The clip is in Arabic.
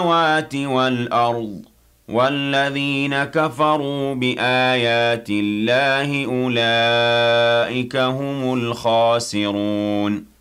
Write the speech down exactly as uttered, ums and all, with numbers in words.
السَّمَاوَاتِ وَالْأَرْضِ ۚ وَالَّذِينَ كَفَرُوا بِآيَاتِ اللَّهِ أُولَٰئِكَ هُمُ الْخَاسِرُونَ